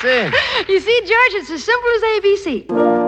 see. You see, George, it's as simple as ABC.